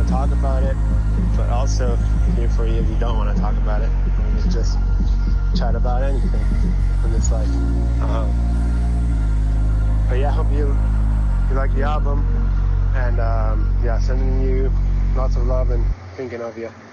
to talk about it, but also here for you if you don't want to talk about it. We can just chat about anything in this life. But yeah, I hope you like the album, and yeah, sending you lots of love and thinking of you.